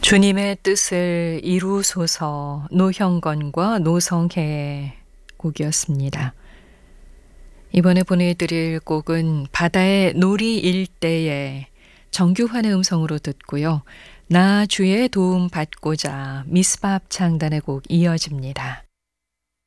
주님의 뜻을 이루소서. 노형건과 노성혜의 곡이었습니다. 이번에 보내드릴 곡은 바다의 놀이 일대의 정규환의 음성으로 듣고요. 나 주의 도움 받고자 미스바 합창단의 곡 이어집니다.